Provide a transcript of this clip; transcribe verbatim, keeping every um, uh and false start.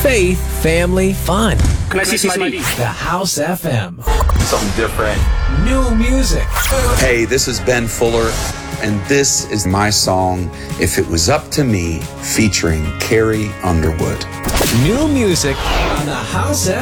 faith, family, fun. Classismali. The House F M. Something different. New music. Hey, this is Ben Fuller, and this is my song, If It Was Up to Me, featuring Carrie Underwood. New music on the House F M.